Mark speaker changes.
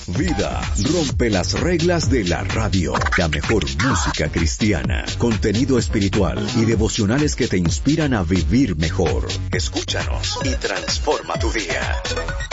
Speaker 1: Vida rompe las reglas de la radio. La mejor música cristiana, contenido espiritual y devocionales que te inspiran a vivir mejor. Escúchanos y transforma tu día.